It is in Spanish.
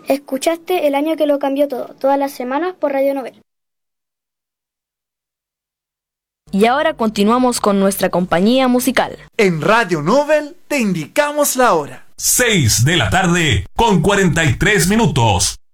Escuchaste El año que lo cambió todo, todas las semanas por Radio Novel. Y ahora continuamos con nuestra compañía musical. En Radio Novel te indicamos la hora. 6 de la tarde con 43 minutos.